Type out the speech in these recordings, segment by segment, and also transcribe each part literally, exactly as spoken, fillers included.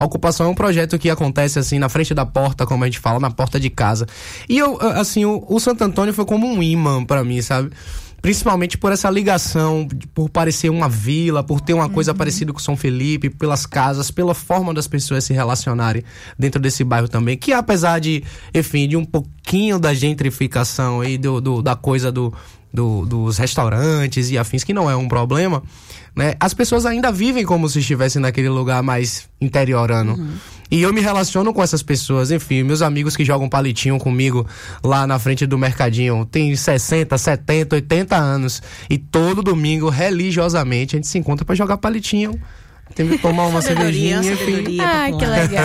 A ocupação é um projeto que acontece assim na frente da porta, como a gente fala, na porta de casa. E eu, assim, o, o Santo Antônio foi como um imã pra mim, sabe? Principalmente por essa ligação, por parecer uma vila, por ter uma uhum. coisa parecida com São Felipe, pelas casas, pela forma das pessoas se relacionarem dentro desse bairro também. Que apesar de, enfim, de um pouquinho da gentrificação aí, do, do, da coisa do, do, dos restaurantes e afins, que não é um problema, né? As pessoas ainda vivem como se estivessem naquele lugar mais interiorano. Uhum. E eu me relaciono com essas pessoas, enfim, meus amigos que jogam palitinho comigo lá na frente do mercadinho, tem sessenta, setenta, oitenta anos, e todo domingo, religiosamente, a gente se encontra pra jogar palitinho. Tem que tomar uma cervejinha, enfim. Ah, que legal.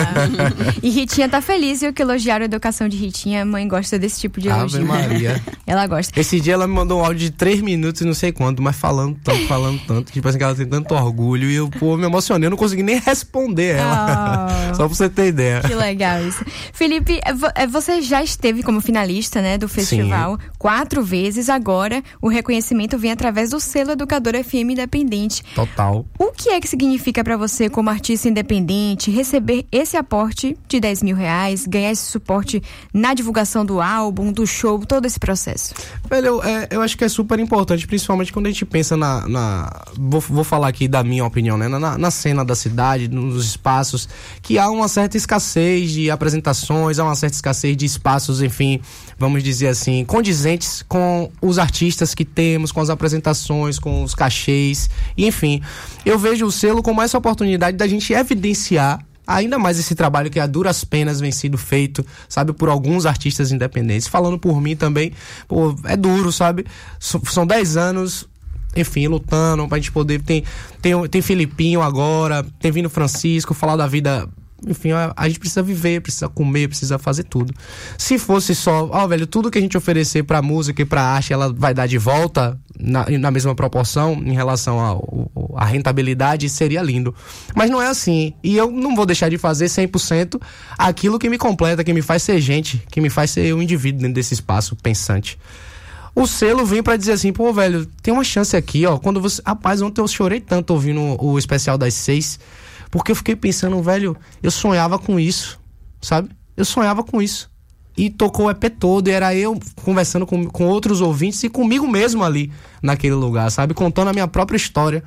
E Ritinha tá feliz, viu, que elogiaram a educação de Ritinha. A mãe gosta desse tipo de elogio. Ave Maria. Ela gosta. Esse dia ela me mandou um áudio de três minutos e não sei quanto, mas falando tanto, falando tanto. Tipo assim, que ela tem tanto orgulho. E eu, pô, me emocionei, eu não consegui nem responder ela. Oh, só pra você ter ideia. Que legal isso. Felipe, você já esteve como finalista, né, do festival. Sim. Quatro vezes. Agora, o reconhecimento vem através do selo Educador F M Independente. Total. O que é que significa para você, como artista independente, receber esse aporte de dez mil reais, ganhar esse suporte na divulgação do álbum, do show, todo esse processo? Velho, eu, é, eu acho que é super importante, principalmente quando a gente pensa na... na vou, vou falar aqui da minha opinião, né? Na, na cena da cidade, nos espaços, que há uma certa escassez de apresentações, há uma certa escassez de espaços, enfim, vamos dizer assim, condizentes com os artistas que temos, com as apresentações, com os cachês, e enfim, eu vejo o selo como essa oportunidade da gente evidenciar ainda mais esse trabalho que a duras penas vem sendo feito, sabe, por alguns artistas independentes. Falando por mim também, pô, é duro, sabe? S- são dez anos, enfim, lutando pra gente poder... Tem, tem, tem Filipinho agora, tem vindo Francisco, falar da vida... Enfim, a, a gente precisa viver, precisa comer, precisa fazer tudo. Se fosse só, ó, velho, tudo que a gente oferecer pra música e pra arte, ela vai dar de volta na, na mesma proporção em relação à rentabilidade, seria lindo. Mas não é assim. E eu não vou deixar de fazer cem por cento aquilo que me completa, que me faz ser gente, que me faz ser um indivíduo dentro desse espaço pensante. O selo vem pra dizer assim, pô, velho, tem uma chance aqui, ó. Quando você... Rapaz, ontem eu chorei tanto ouvindo o, o especial das seis. Porque eu fiquei pensando, velho, eu sonhava com isso, sabe? Eu sonhava com isso. E tocou o E P todo, e era eu conversando com, com outros ouvintes e comigo mesmo ali, naquele lugar, sabe? Contando a minha própria história.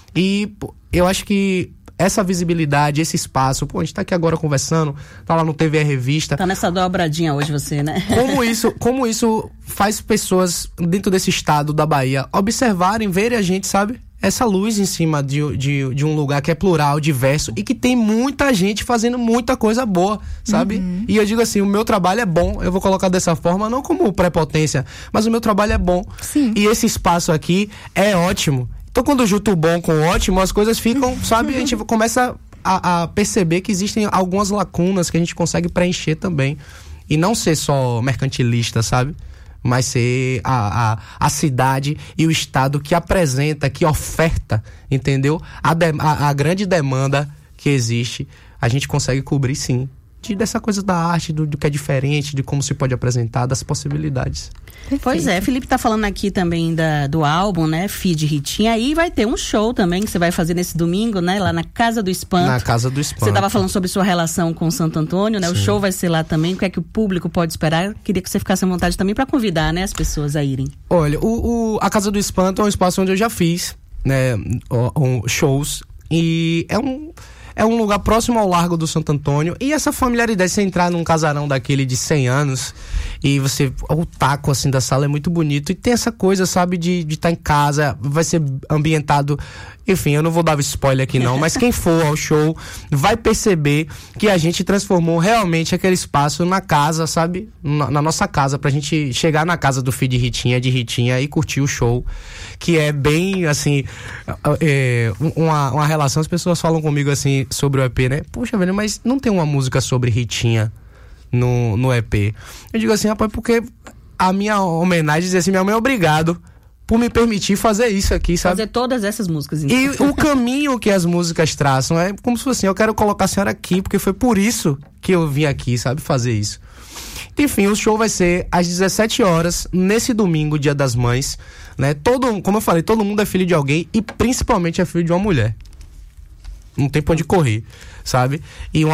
E pô, eu acho que essa visibilidade, esse espaço, pô, a gente tá aqui agora conversando, tá lá no T V Revista. Tá nessa dobradinha hoje você, né? Como isso, como isso faz pessoas dentro desse estado da Bahia observarem, verem a gente, sabe? Essa luz em cima de, de, de um lugar que é plural, diverso e que tem muita gente fazendo muita coisa boa, sabe? Uhum. E eu digo assim, o meu trabalho é bom, eu vou colocar dessa forma, não como prepotência, mas o meu trabalho é bom. Sim. E esse espaço aqui é ótimo. Então quando junto o bom com o ótimo, as coisas ficam, sabe? A gente começa a, a perceber que existem algumas lacunas que a gente consegue preencher também. E não ser só mercantilista, sabe? Mas ser a, a, a cidade e o estado que apresenta, que oferta, entendeu? A, de, a, a grande demanda que existe, a gente consegue cobrir sim. De, dessa coisa da arte, do, do que é diferente, de como se pode apresentar, das possibilidades. Perfeito. Pois é, Felipe tá falando aqui também da, do álbum, né? Feed Ritinha. Aí vai ter um show também que você vai fazer nesse domingo, né? Lá na Casa do Espanto. Na Casa do Espanto. Você tava falando sobre sua relação com o Santo Antônio, né? Sim. O show vai ser lá também. O que é que o público pode esperar? Queria que você ficasse à vontade também para convidar, né? As pessoas a irem. Olha, o, o, a Casa do Espanto é um espaço onde eu já fiz, né? Um, shows. E é um... É um lugar próximo ao Largo do Santo Antônio. E essa familiaridade, você entrar num casarão daquele de cem anos e você... O taco, assim, da sala é muito bonito. E tem essa coisa, sabe, de estar em casa. Vai ser ambientado... Enfim, eu não vou dar spoiler aqui não, mas quem for ao show vai perceber que a gente transformou realmente aquele espaço na casa, sabe? Na, na nossa casa, pra gente chegar na casa do filho de Ritinha, de Ritinha e curtir o show. Que é bem, assim, é, uma, uma relação, as pessoas falam comigo, assim, sobre o E P, né? Poxa, velho, mas não tem uma música sobre Ritinha no, no E P. Eu digo assim, rapaz, porque a minha homenagem diz assim, minha mãe, obrigado por me permitir fazer isso aqui, sabe? Fazer todas essas músicas. Então. E o caminho que as músicas traçam é como se fosse assim, eu quero colocar a senhora aqui, porque foi por isso que eu vim aqui, sabe? Fazer isso. Enfim, o show vai ser às dezessete horas, nesse domingo, Dia das Mães, né? Todo, como eu falei, todo mundo é filho de alguém e principalmente é filho de uma mulher. não tem pra onde correr, sabe? E uma